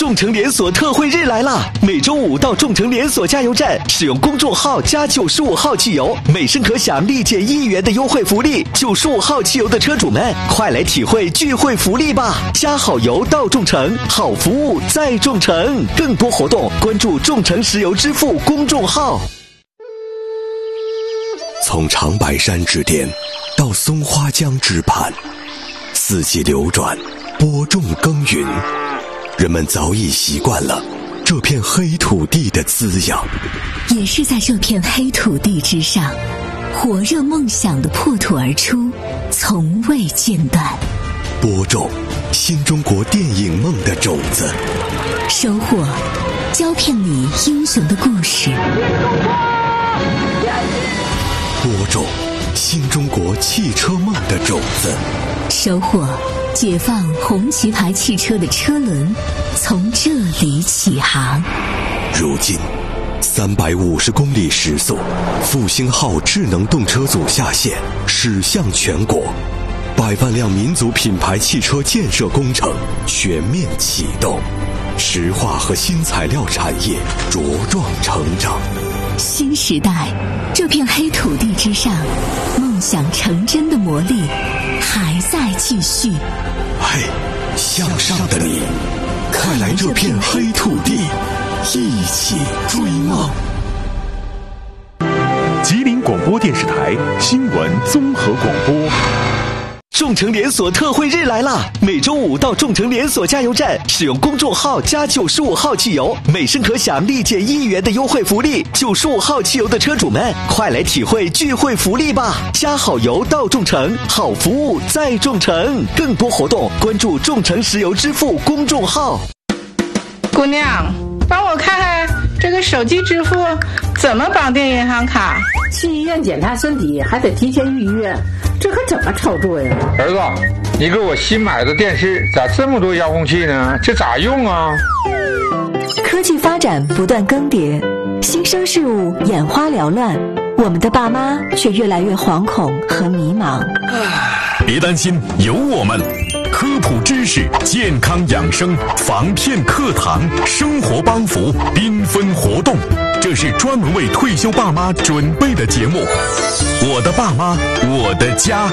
众诚连锁特惠日来啦！每周五到众诚连锁加油站使用公众号加95号汽油，每升可享立减1元的优惠福利。95号汽油的车主们，快来体会聚会福利吧！加好油到众诚，好服务在众诚。更多活动关注众诚石油支付公众号。 从长白山之巅到松花江之畔，四季流转，播种耕耘，人们早已习惯了这片黑土地的滋养。 也是在这片黑土地之上，火热梦想的破土而出，从未间断。 播种新中国电影梦的种子， 收获胶片里英雄的故事。 播种新中国汽车梦的种子， 收获解放红旗牌汽车的车轮从这里起航。 如今350公里时速，复兴号智能动车组下线，驶向全国，100万辆民族品牌汽车建设工程全面启动，石化和新材料产业茁壮成长。 新时代，这片黑土地之上，梦想成真的魔力还在继续。 嘿，向上的你，快来这片黑土地，一起追梦。 吉林广播电视台新闻综合广播。 众诚连锁特惠日来啦！每周五到众诚连锁加油站使用公众号加95号汽油，每升可享立减1元的优惠福利。95号汽油的车主们，快来体会聚会福利吧！加好油到众诚，好服务在众诚。更多活动关注众诚石油支付公众号。 姑娘，帮我看看这个手机支付怎么绑定银行卡？ 去医院检查身体还得提前预约，这可怎么操作呀？ 儿子，你给我新买的电视咋这么多遥控器呢？这咋用啊？ 科技发展不断更迭，新生事物眼花缭乱，我们的爸妈却越来越惶恐和迷茫。 别担心，有我们。科普知识、健康养生、防骗课堂、生活帮扶、缤纷活动，这是专门为退休爸妈准备的节目。我的爸妈，我的家。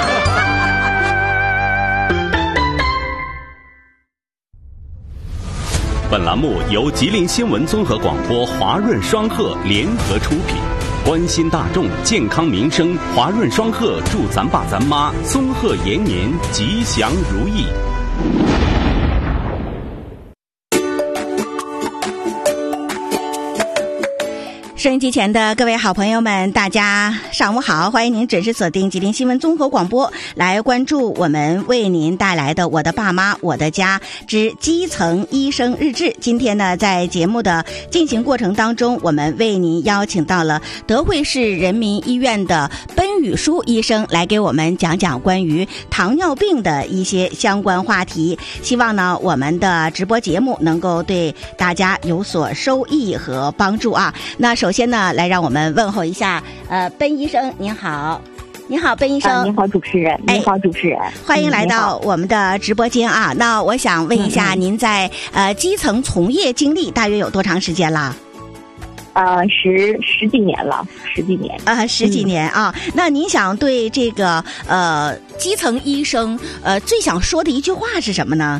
本栏目由吉林新闻综合广播华润双鹤联合出品，关心大众健康民生，华润双鹤祝咱爸咱妈松鹤延年，吉祥如意。 收音机前的各位好朋友们，大家上午好，欢迎您准时锁定吉林新闻综合广播，来关注我们为您带来的《我的爸妈我的家之基层医生日志》。今天呢，在节目的进行过程当中，我们为您邀请到了德惠市人民医院的奔宇书医生来给我们讲讲关于糖尿病的一些相关话题。希望呢，我们的直播节目能够对大家有所收益和帮助啊。那首先呢，来让我们问候一下，奔医生您好。你好，奔医生。 你好，主持人。你好，主持人。 欢迎来到我们的直播间啊。那我想问一下，您在基层从业经历大约有多长时间了？ 十几年了，10几年。 10几年啊。那您想对这个基层医生最想说的一句话是什么呢？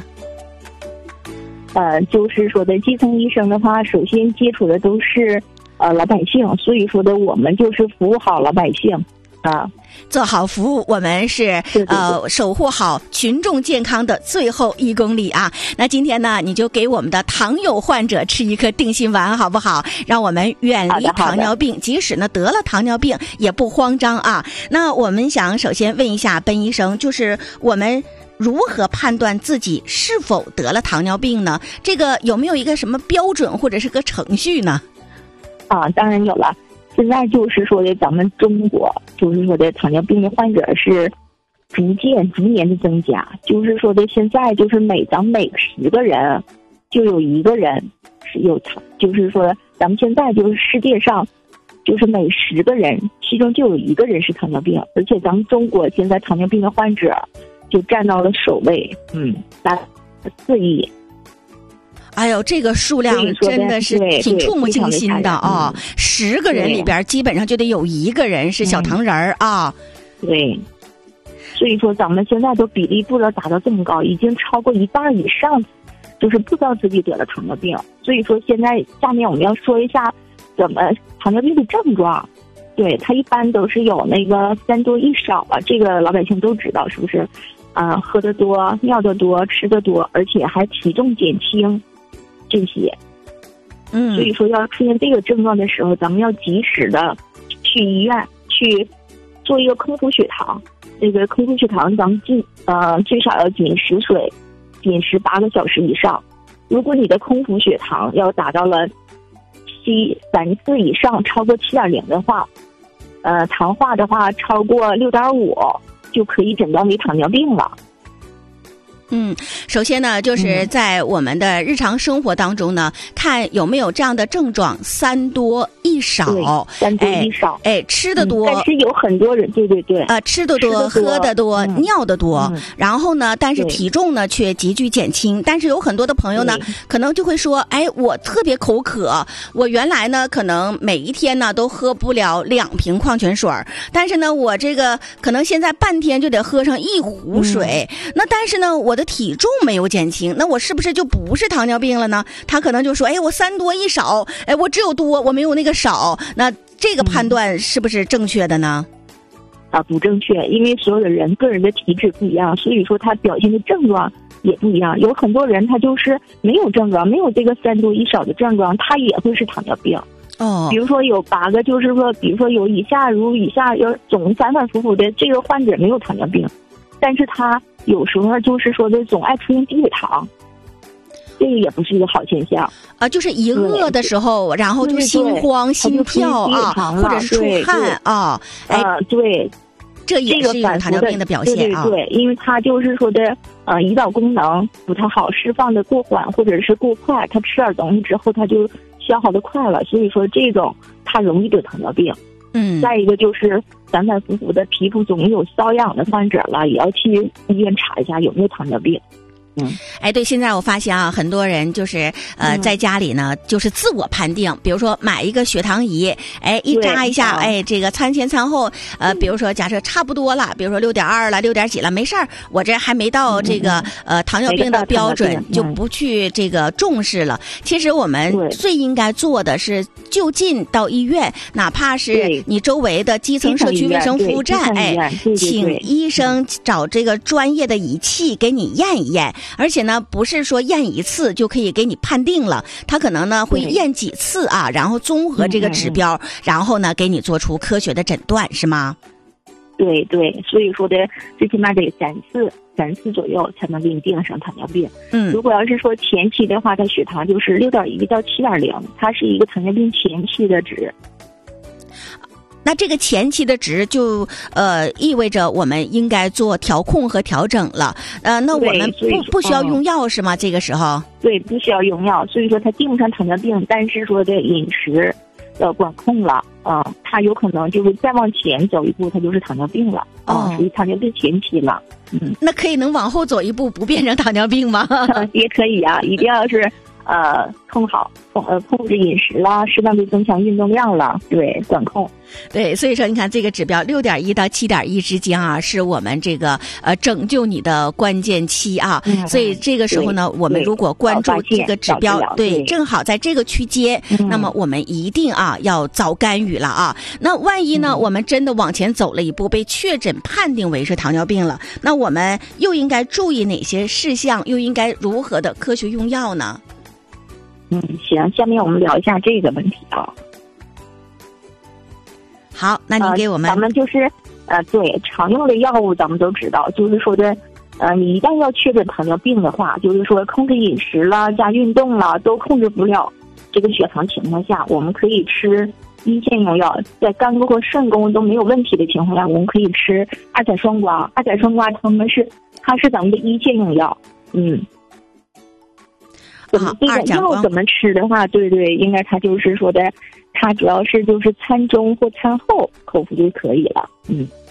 就是说的基层医生的话，首先接触的都是老百姓，所以说的我们就是服务好老百姓啊。 做好服务，我们是守护好群众健康的最后1公里啊！那今天呢，你就给我们的糖友患者吃一颗定心丸，好不好？让我们远离糖尿病，即使呢得了糖尿病也不慌张啊！那我们想首先问一下奔医生，就是我们如何判断自己是否得了糖尿病呢？这个有没有一个什么标准或者是个程序呢？ 当然有了。现在就是说的咱们中国就是说的糖尿病的患者是逐年的增加，就是说的现在就是每10个人就有1个人是有糖，就是说咱们现在就是世界上就是每10个人其中就有1个人是糖尿病，而且咱们中国现在糖尿病的患者就占到了首位，达4亿。 哎呦，这个数量真的是挺触目惊心的啊！10个人里边基本上就得有1个人是小糖人儿啊。 对，所以说咱们现在都比例不知道达到这么高，已经超过1半以上，就是不知道自己得了糖尿病。所以说现在下面我们要说一下怎么糖尿病的症状。对，它一般都是有那个3多1少啊，这个老百姓都知道，是不是？喝得多、尿得多、吃得多，而且还体重减轻，这些。所以说要出现这个症状的时候，咱们要及时的去医院去做一个空腹血糖。这个空腹血糖，咱们最少要紧实水，紧实8个小时以上。如果你的空腹血糖要达到了734以上，超过7.0的话，糖化的话超过6.5。就可以诊断为糖尿病了。 首先呢，就是在我们的日常生活当中呢，看有没有这样的症状，3多1少。 3多1少。 吃的多。 但是有很多人，对。 吃的多，喝的多，尿的多。然后呢，但是体重呢却急剧减轻。但是有很多的朋友呢，可能就会说，我特别口渴，我原来呢可能每一天呢都喝不了2瓶矿泉水，但是呢我这个可能现在半天就得喝上1壶水。那但是呢我的体重没有减轻，那我是不是就不是糖尿病了呢？他可能就说，我3多1少，我只有多，我没有那个少。那这个判断是不是正确的呢？ 不正确，因为所有的人个人的体质不一样，所以说他表现的症状也不一样。有很多人他就是没有症状，没有这个3多1少的症状，他也会是糖尿病。比如说有8个，就是说，比如说有以下要总反反复复的这个患者没有糖尿病，但是他有时候就是说的总爱出现低血糖，这个也不是一个好现象就是一饿的时候，然后就心慌、心跳或者是出汗对， 这也是一种糖尿病的表现对，因为他就是说的胰岛功能不太好，释放的过缓或者是过快，他吃点东西之后他就消耗的快了，所以说这种他容易得糖尿病。再一个就是反反复复的皮肤总有瘙痒的患者了，也要去医院查一下有没有糖尿病。 对，现在我发现很多人就是在家里呢，就是自我判定，比如说买一个血糖仪，一扎一下，这个餐前餐后，比如说假设差不多了，比如说6.2了，6点几了，没事儿，我这还没到这个糖尿病的标准，就不去这个重视了。其实我们最应该做的是就近到医院，哪怕是你周围的基层社区卫生服务站，请医生找这个专业的仪器给你验一验。而且呢，不是说验一次就可以给你判定了，他可能呢会验几次然后综合这个指标，然后呢给你做出科学的诊断，是吗？ 对，所以说的最起码得3次左右才能给你定上糖尿病。如果要是说前期的话，它血糖就是6.1到7.0，它是一个糖尿病前期的值。 那这个前期的值就意味着我们应该做调控和调整了。那我们不需要用药是吗？这个时候？ 对，不需要用药，所以说它定不上糖尿病，但是说的饮食要管控了它有可能就是再往前走一步，它就是糖尿病了属于糖尿病前期了。 那能往后走一步不变成糖尿病吗？ 也可以一定要是控制饮食啦，适当的增强运动量了，对，管控。 对，所以说你看这个指标6.1到7.1之间是我们这个拯救你的关键期所以这个时候呢，我们如果关注这个指标，对，正好在这个区间，那么我们一定要早干预了那万一呢，我们真的往前走了一步，被确诊判定为是糖尿病了，那我们又应该注意哪些事项，又应该如何的科学用药呢？ 行，下面我们聊一下这个问题好，那您给我们， 咱们就是对常用的药物，咱们都知道，就是说的你一旦要确诊糖尿病的话，就是说控制饮食啦、加运动啦，都控制不了这个血糖情况下，我们可以吃一线用药，在肝功和肾功都没有问题的情况下，我们可以吃阿甲双胍。阿甲双胍它是咱们的一线用药。这种药怎么吃的话，对，应该它就是说的，它主要是就是餐中或餐后口服就可以了。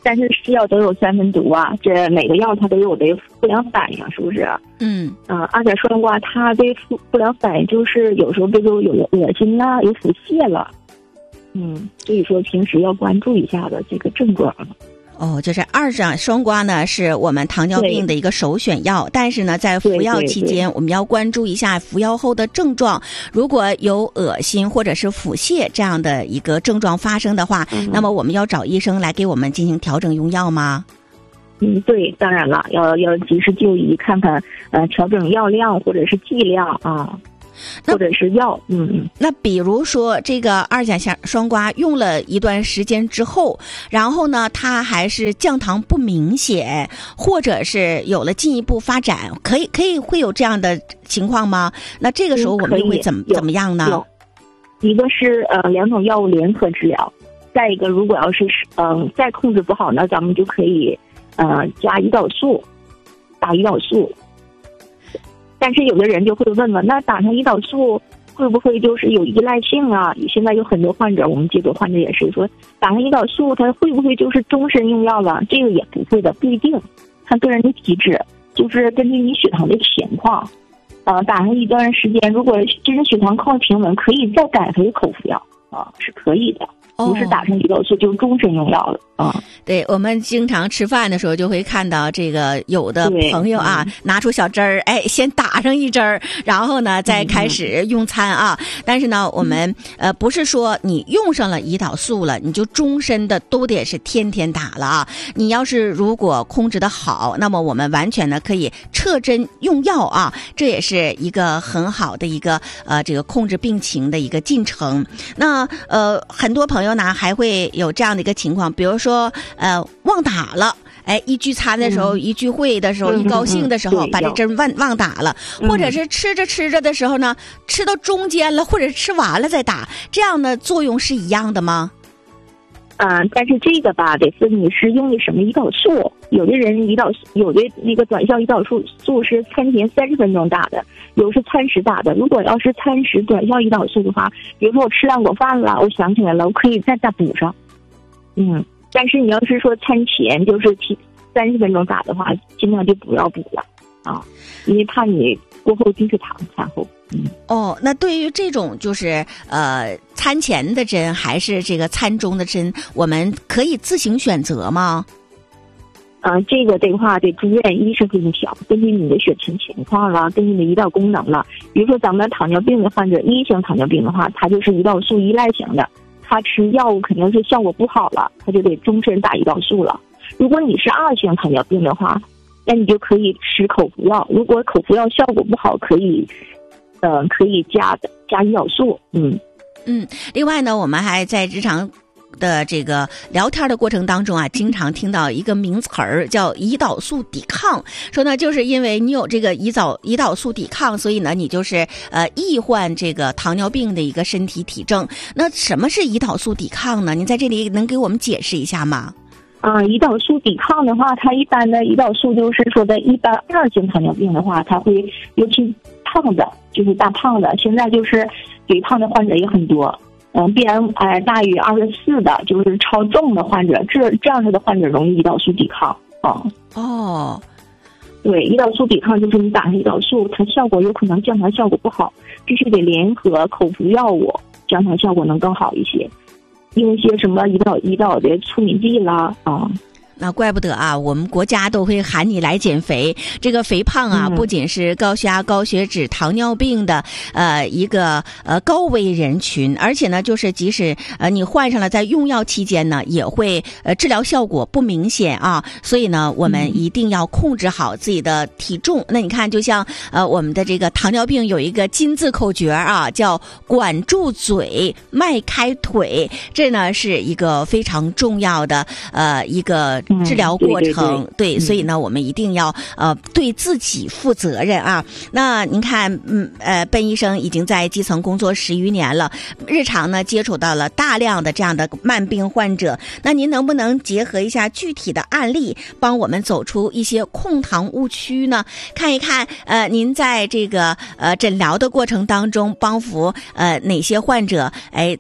但是西药都有三分毒啊，这每个药它都有的不良反应，是不是？阿甲双胍它的不良反应就是有时候比如有恶心啦，有腹泻了，所以说平时要关注一下的这个症状。 就是二甲双胍呢是我们糖尿病的一个首选药，但是呢在服药期间我们要关注一下服药后的症状，如果有恶心或者是腹泻这样的一个症状发生的话，那么我们要找医生来给我们进行调整用药吗？ 对，当然了，要及时就医，看看调整药量或者是剂量啊。或者是药， 那比如说这个二甲双胍用了一段时间之后，然后呢，它还是降糖不明显，或者是有了进一步发展，会有这样的情况吗？那这个时候我们会怎么样呢？ 一个是两种药物联合治疗，再一个如果要是再控制不好呢，咱们就可以加胰岛素，打胰岛素。但是有的人就会问了，那打上胰岛素会不会就是有依赖性啊？现在有很多患者，我们接触患者也是说，打上胰岛素它会不会就是终身用药了？这个也不会的，不一定，看个人的体质，就是根据你血糖的情况，打上一段时间，如果真的血糖控制平稳，可以再改回口服药是可以的。不是打上胰岛素就是终身用药了对，我们经常吃饭的时候就会看到这个有的朋友拿出小针儿，先打上一针儿，然后呢再开始用餐啊。但是呢，我们不是说你用上了胰岛素了，你就终身的都得是天天打了啊。你要是如果控制的好，那么我们完全呢可以撤针用药啊，这也是一个很好的一个这个控制病情的一个进程。那很多朋友呢还会有这样的一个情况，比如说忘打了，一聚餐的时候，一聚会的时候，一高兴的时候，把这针忘打了，或者是吃着的时候呢，吃到中间了，或者是吃完了再打，这样的作用是一样的吗？ 但是这个吧，得分你是用的什么胰岛素。有的人有的那个短效胰岛素是餐前30分钟打的，有是餐时打的。如果要是餐时短效胰岛素的话，比如说我吃2口饭了，我想起来了，我可以再补上。但是你要是说餐前就是30分钟打的话，尽量就不要补了因为怕你过后低血糖餐后。 那对于这种就是餐前的针还是这个餐中的针，我们可以自行选择吗？ 这个的话得住院医生给你调，根据你的血清情况了，根据你的胰岛功能了。比如说咱们糖尿病的患者，1型糖尿病的话，他就是胰岛素依赖型的，他吃药物肯定是效果不好了，他就得终身打胰岛素了。如果你是2型糖尿病的话，那你就可以吃口服药，如果口服药效果不好，可以加胰岛素。 另外呢，我们还在日常的这个聊天的过程当中经常听到一个名词儿叫胰岛素抵抗，说呢就是因为你有这个胰岛素抵抗，所以呢你就是易患这个糖尿病的一个身体体征。那什么是胰岛素抵抗呢？您在这里能给我们解释一下吗？ 胰岛素抵抗的话，它一般的胰岛素就是说的一般2型糖尿病的话，它会尤其胖的，就是大胖的，现在就是肥胖的患者也很多。BMI 大于24的，就是超重的患者，这样的患者容易胰岛素抵抗对，胰岛素抵抗就是你打上胰岛素，它效果有可能降糖效果不好，必须得联合口服药物，降糖效果能更好一些。用一些什么胰岛的促敏剂啦那怪不得我们国家都会喊你来减肥。这个肥胖不仅是高血压、高血脂、糖尿病的一个高危人群，而且呢，就是即使你患上了，在用药期间呢，也会治疗效果不明显所以呢，我们一定要控制好自己的体重。那你看，就像我们的这个糖尿病有一个金字口诀叫管住嘴，迈开腿，这呢是一个非常重要的一个治疗过程。对，所以呢，我们一定要对自己负责任那您看，奔医生已经在基层工作10余年了，日常呢接触到了大量的这样的慢病患者。那您能不能结合一下具体的案例，帮我们走出一些控糖误区呢？看一看您在这个诊疗的过程当中，帮扶哪些患者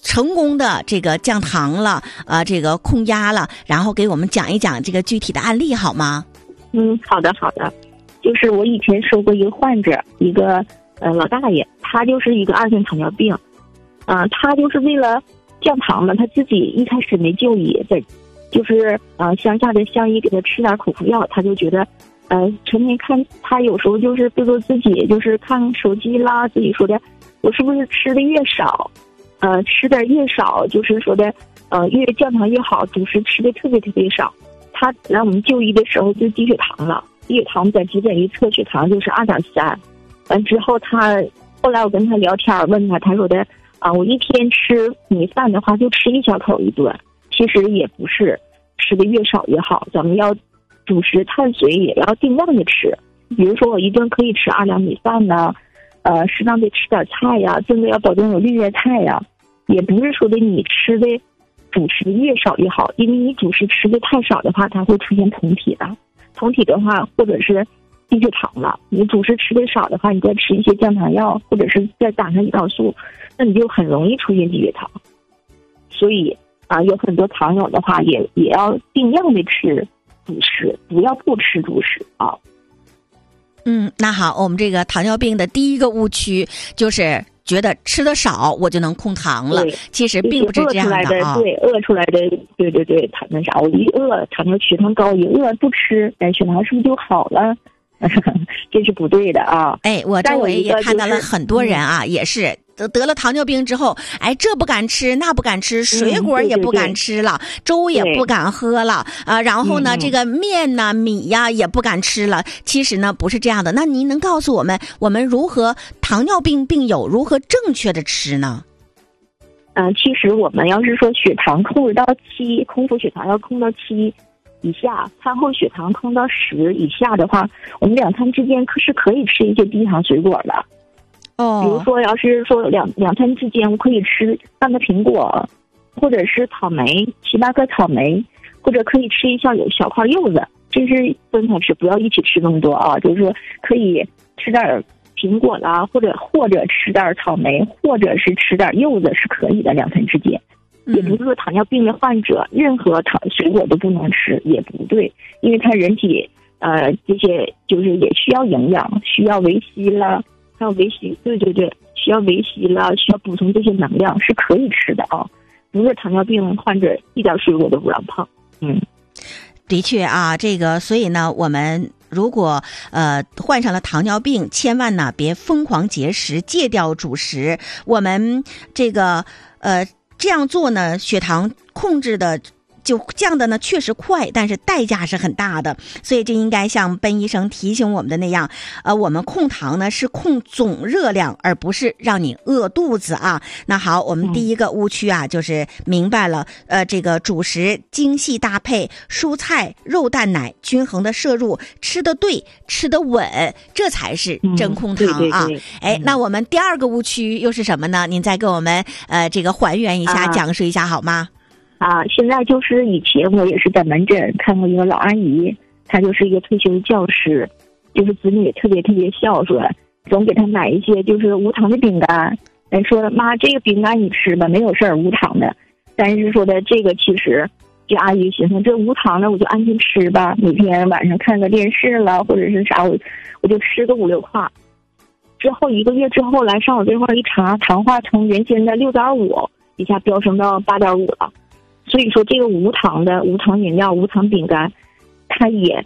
成功的这个降糖了，这个控压了，然后给我们讲一讲这个具体的案例好吗？ 好的。就是我以前收过一个患者，一个老大爷，他就是一个2型糖尿病，他就是为了降糖呢，他自己一开始没就医，就是乡下的乡医给他吃点口服药，他就觉得成天看他有时候就是对着自己就是看手机啦，自己说的我是不是吃的越少，吃的越少，就是说的越降糖越好，主食吃的特别特别少。他来我们就医的时候就低血糖了，低血糖在急诊一测血糖就是2.3，完之后后来我跟他聊天问他说的我一天吃米饭的话就吃1小口一顿，其实也不是，吃的越少越好，咱们要主食碳水也要定量的吃，比如说我一顿可以吃2两米饭呢，适当的吃点菜呀，真的要保证有绿叶菜呀，也不是说的你吃的主食越少越好，因为你主食吃的太少的话，它会出现酮体的，酮体的话或者是低血糖了，你主食吃的少的话，你再吃一些降糖药或者是再打上胰岛素，那你就很容易出现低血糖。所以有很多糖友的话也要定量的吃主食，不吃主食啊。 那好，我们这个糖尿病的第一个误区就是觉得吃的少我就能控糖了，其实并不是这样的饿出来的，对，那啥，我一饿，血糖高，一饿不吃，血糖是不是就好了？这是不对的啊！ 我周围也看到了很多人也是得了糖尿病之后，这不敢吃，那不敢吃，水果也不敢吃了，粥也不敢喝了然后呢，这个面呐、米呀也不敢吃了。其实呢，不是这样的。那您能告诉我们如何糖尿病病友如何正确的吃呢？ 其实我们要是说血糖控制到7，空腹血糖要控到7以下，餐后血糖控到10以下的话，我们2餐之间是可以吃一些低糖水果的。比如说要是说两餐之间我可以吃半个苹果，或者是草莓7、8个草莓，或者可以吃一下有小块柚子，这是分开吃，不要一起吃那么多就是说可以吃点苹果啦，或者吃点草莓，或者是吃点柚子是可以的，2餐之间。也不是说糖尿病的患者任何水果都不能吃，也不对，因为他人体这些就是也需要营养，需要维 C 啦，还有维 C， 对，需要维 C 啦，需要补充这些能量，是可以吃的不是糖尿病患者一点水果都不让碰。 的确这个所以呢，我们如果患上了糖尿病，千万呢别疯狂节食，戒掉主食。我们这个这样做呢，血糖控制的就降的呢确实快，但是代价是很大的，所以这应该像奔医生提醒我们的那样，我们控糖呢是控总热量，而不是让你饿肚子那好，我们第一个误区就是明白了，这个主食精细搭配，蔬菜、肉、蛋、奶均衡的摄入，吃得对，吃得稳，这才是真控糖那我们第二个误区又是什么呢？您再给我们这个还原一下，讲述一下好吗？ 现在就是以前我也是在门诊看过一个老阿姨，她就是一个退休的教师，就是子女也特别特别孝顺，总给她买一些就是无糖的饼干，说妈这个饼干你吃吧，没有事儿，无糖的。但是说的这个其实这阿姨寻思这无糖的我就安心吃吧，每天晚上看个电视了或者是啥我就吃个5、6块。之后1个月之后来上我这块一查，糖化从原先的6.5一下飙升到8.5了。所以说这个无糖饮料、无糖饼干，它也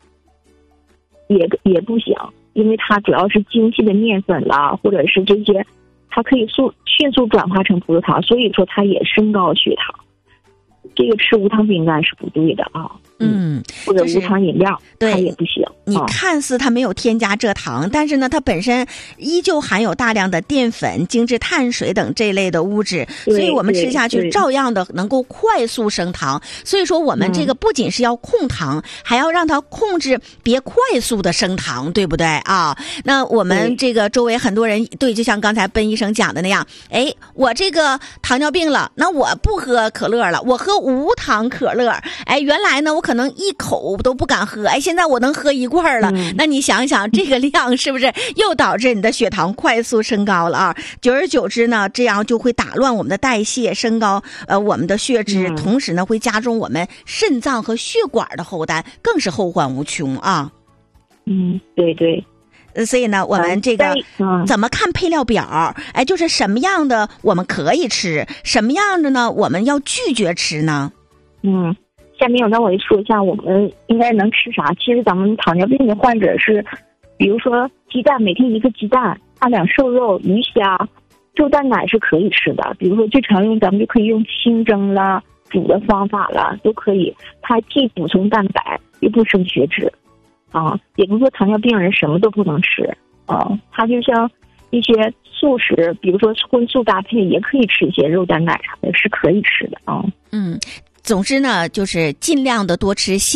不行，因为它主要是精细的面粉啦，或者是这些，它可以迅速转化成葡萄糖，所以说它也升高血糖。这个吃无糖饼干是不对的或者无糖饮料，它也不行。 你看似它没有添加蔗糖，但是呢，它本身依旧含有大量的淀粉、精致碳水等这类的物质，所以我们吃下去照样的能够快速升糖。所以说，我们这个不仅是要控糖，还要让它控制别快速的升糖，对不对那我们这个周围很多人就像刚才奔医生讲的那样，我这个糖尿病了，那我不喝可乐了，我喝无糖可乐。原来呢，我可能一口都不敢喝，哎，现在我能喝一罐了。那你想想，这个量是不是又导致你的血糖快速升高了啊？久而久之呢，这样就会打乱我们的代谢，升高我们的血脂，同时呢会加重我们肾脏和血管的负担，更是后患无穷啊。 对对。 所以呢，我们这个怎么看配料表？哎，就是什么样的我们可以吃，什么样的呢我们要拒绝吃呢？ 下面让我说一下我们应该能吃啥。其实咱们糖尿病的患者是，比如说鸡蛋，每天一个鸡蛋，大量瘦肉、鱼虾、肉蛋奶是可以吃的。比如说最常用咱们就可以用清蒸啦、煮的方法啦，都可以。它既补充蛋白，又不升血脂。也不是说糖尿病人什么都不能吃它就像一些素食，比如说荤素搭配，也可以吃一些肉蛋奶啥的，是可以吃的总之呢，就是尽量的多吃